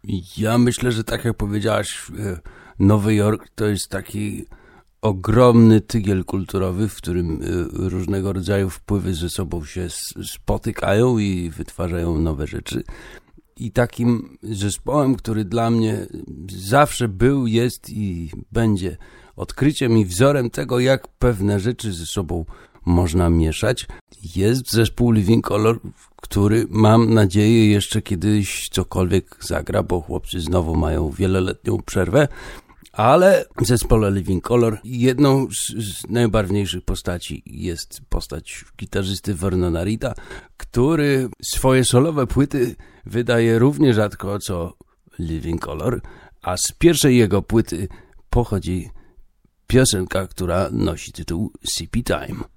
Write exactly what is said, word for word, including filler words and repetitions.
Ja myślę, że tak jak powiedziałaś, Nowy Jork to jest taki ogromny tygiel kulturowy, w którym różnego rodzaju wpływy ze sobą się spotykają i wytwarzają nowe rzeczy. I takim zespołem, który dla mnie zawsze był, jest i będzie odkryciem i wzorem tego, jak pewne rzeczy ze sobą można mieszać, jest zespół Living Colour, który mam nadzieję jeszcze kiedyś cokolwiek zagra, bo chłopcy znowu mają wieloletnią przerwę. Ale w zespole Living Colour jedną z, z najbarwniejszych postaci jest postać gitarzysty Vernona Reeda, który swoje solowe płyty wydaje równie rzadko co Living Colour, a z pierwszej jego płyty pochodzi piosenka, która nosi tytuł C P Time.